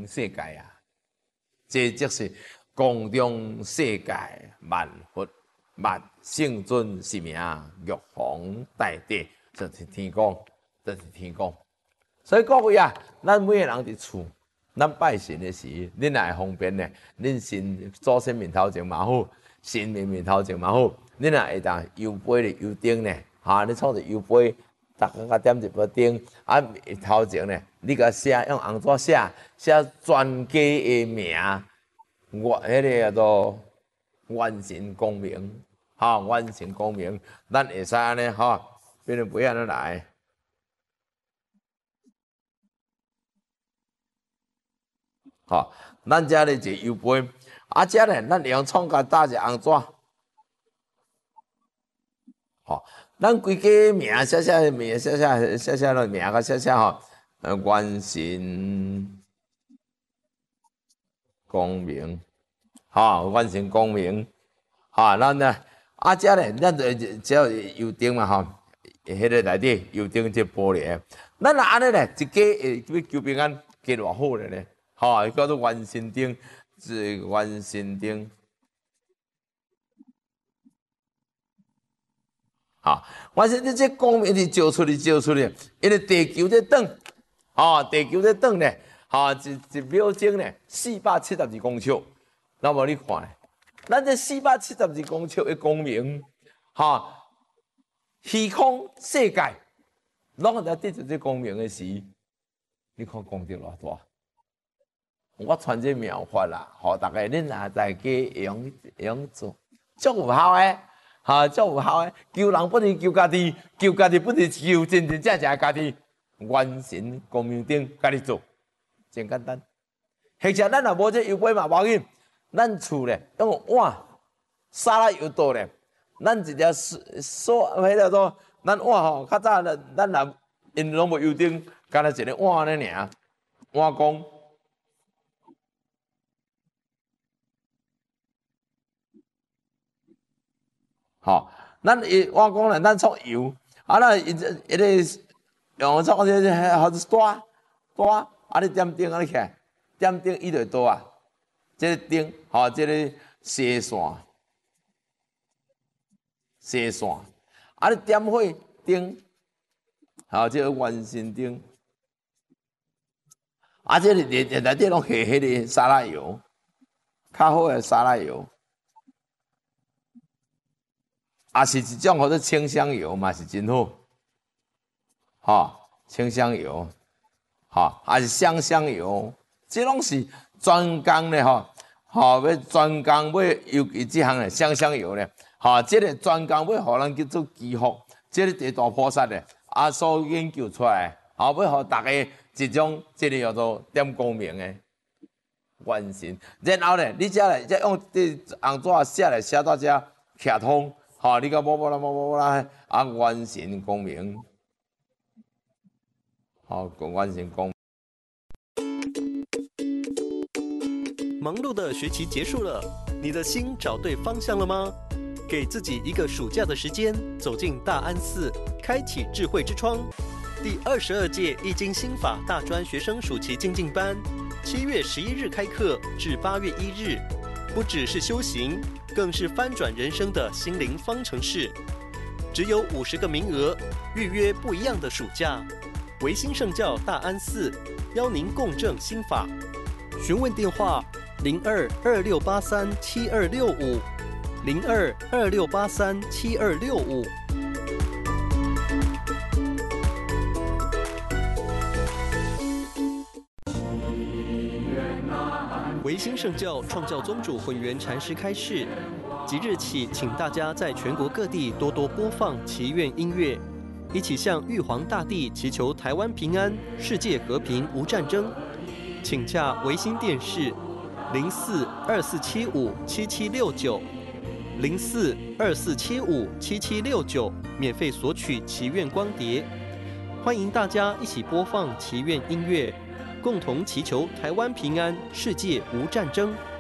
行世界啊！这即是公中世界，万佛万圣尊是名，玉皇大帝，这是天公，这是天公。所以各位啊，咱每个人伫厝，咱拜神的时，恁也会方便呢。恁神祖先面头前嘛好，神明面头前嘛好，恁也会当油杯咧油灯呢，你创一油杯。大家甲点一杯灯，头前呢，你甲写用红纸写全家的名，迄个叫做元神公明，元神公明，咱会使安尼变成杯安尼来，咱遮咧一个油杯，遮咧咱会用创甲搭一个红纸，咱规家名写名，写了名甲写元神公明，元神公明，咱呢，遮咧，咱就只要油灯嘛，迄个内底油灯即玻璃，咱若安尼咧，一家会要求平安，加偌好咧呢？叫做元神灯，是元神灯。元神灯这光明是照出去，因为地球在转，地球在转咧，一秒钟咧472公尺，那么你看咧，咱这472公尺的光明，虚空世界，拢在得着这光明的时，你看功德偌大。我传这妙法啦，互大家恁也在家会用做，足有效诶。足有效诶！救人不是救家己，救家己不是救真正家己。元神光明灯，家己做，真简单。或者咱若无这油杯嘛，无要紧，咱厝咧用碗沙拉油倒咧，咱一条迄个做咱碗较早咱若因拢无油灯，干那一个碗咧尔，碗公。咱我讲咧，咱创油，咱一个用创这大，你点灯安尼起来，点灯伊就会倒啊。这个灯，这个射线，你点火灯，这个元神灯，这个内底拢下迄个沙拉油，较好诶沙拉油。是一种或者清香油嘛，是真好，清香油，是香油，这拢是专工咧，要专工要尤其这项咧香油咧，这个专工要互咱叫做祈福，这个地大菩萨咧，所研究出来，要互大家一种这个叫做点光明诶元神，然后咧，你遮咧，用这红纸写到遮卡通。你甲摸啦，元神光明，元神光明。 忙碌的学期结束了，你的心找对方向了吗？给自己一个暑假的时间，走进大安寺，开启智慧之窗。第22届易经心法大专学生暑期精进班，7月11日开课至8月1日，不只是修行。更是翻转人生的心灵方程式，只有50个名额，预约不一样的暑假。维新圣教大安寺邀您共振心法，询问电话02-2683-7265，02-2683-7265。维新圣教创教宗主混元禅师开示，即日起，请大家在全国各地多多播放祈愿音乐，一起向玉皇大帝祈求台湾平安、世界和平无战争。请洽维新电视04-2475-7769，04-2475-7769，免费索取祈愿光碟。欢迎大家一起播放祈愿音乐。共同祈求台湾平安，世界无战争。